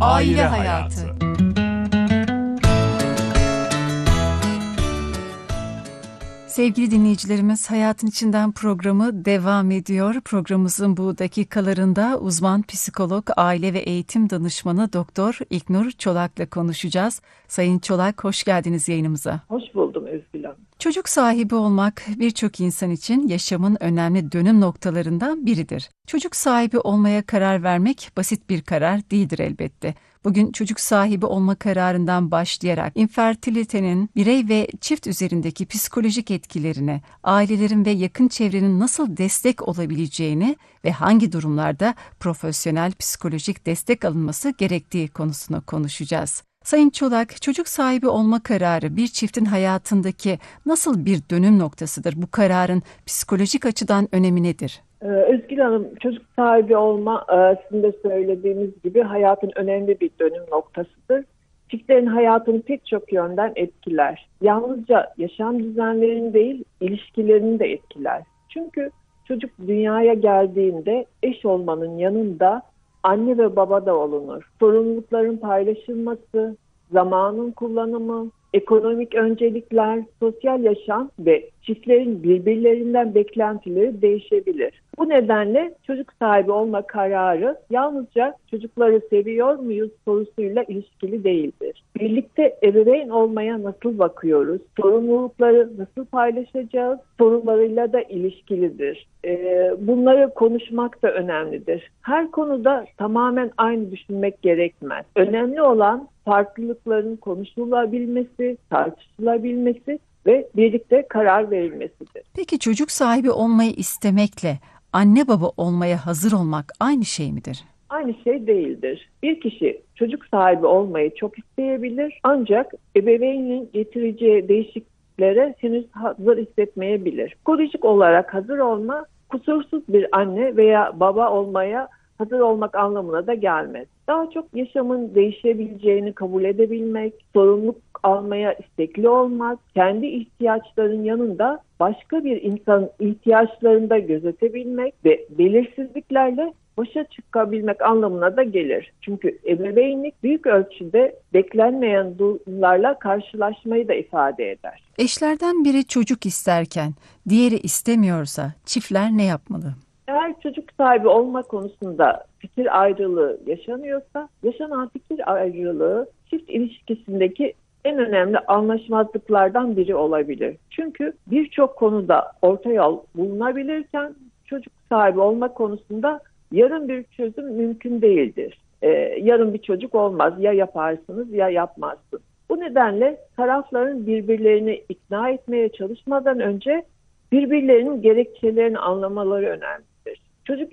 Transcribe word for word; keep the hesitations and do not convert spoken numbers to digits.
Aile hayatı. Sevgili dinleyicilerimiz, Hayatın İçinden programı devam ediyor. Programımızın bu dakikalarında uzman psikolog, aile ve eğitim danışmanı Doktor İlknur Çolak'la konuşacağız. Sayın Çolak, hoş geldiniz yayınımıza. Hoş buldum Özgül Hanım. Çocuk sahibi olmak birçok insan için yaşamın önemli dönüm noktalarından biridir. Çocuk sahibi olmaya karar vermek basit bir karar değildir elbette. Bugün çocuk sahibi olma kararından başlayarak infertilitenin birey ve çift üzerindeki psikolojik etkilerine, ailelerin ve yakın çevrenin nasıl destek olabileceğini ve hangi durumlarda profesyonel psikolojik destek alınması gerektiği konusunu konuşacağız. Sayın Çolak, çocuk sahibi olma kararı bir çiftin hayatındaki nasıl bir dönüm noktasıdır? Bu kararın psikolojik açıdan önemi nedir? Ee, Özgül Hanım, çocuk sahibi olma e, sizin de söylediğiniz gibi hayatın önemli bir dönüm noktasıdır. Çiftlerin hayatını pek çok yönden etkiler. Yalnızca yaşam düzenlerini değil, ilişkilerini de etkiler. Çünkü çocuk dünyaya geldiğinde eş olmanın yanında anne ve baba da olunur. Sorumlulukların paylaşılması, zamanın kullanımı, ekonomik öncelikler, sosyal yaşam ve çiftlerin birbirlerinden beklentileri değişebilir. Bu nedenle çocuk sahibi olma kararı yalnızca çocukları seviyor muyuz sorusuyla ilişkili değildir. Birlikte ebeveyn olmaya nasıl bakıyoruz, sorumlulukları nasıl paylaşacağız sorularıyla da ilişkilidir. Ee, bunları konuşmak da önemlidir. Her konuda tamamen aynı düşünmek gerekmez. Önemli olan farklılıkların konuşulabilmesi, tartışılabilmesi ve birlikte karar verilmesidir. Peki çocuk sahibi olmayı istemekle anne baba olmaya hazır olmak aynı şey midir? Aynı şey değildir. Bir kişi çocuk sahibi olmayı çok isteyebilir ancak ebeveynin getireceği değişikliklere henüz hazır hissetmeyebilir. Psikolojik olarak hazır olma, kusursuz bir anne veya baba olmaya hazır olmak anlamına da gelmez. Daha çok yaşamın değişebileceğini kabul edebilmek, sorumluluk almaya istekli olmak, kendi ihtiyaçların yanında başka bir insanın ihtiyaçlarını da gözetebilmek ve belirsizliklerle başa çıkabilmek anlamına da gelir. Çünkü ebeveynlik büyük ölçüde beklenmeyen durumlarla karşılaşmayı da ifade eder. Eşlerden biri çocuk isterken diğeri istemiyorsa çiftler ne yapmalı? Eğer çocuk sahibi olma konusunda fikir ayrılığı yaşanıyorsa, yaşanan fikir ayrılığı çift ilişkisindeki en önemli anlaşmazlıklardan biri olabilir. Çünkü birçok konuda orta yol bulunabilirken çocuk sahibi olma konusunda yarın bir çözüm mümkün değildir. Ee, yarın bir çocuk olmaz, ya yaparsınız ya yapmazsınız. Bu nedenle tarafların birbirlerini ikna etmeye çalışmadan önce birbirlerinin gerekçelerini anlamaları önemlidir. Çocuk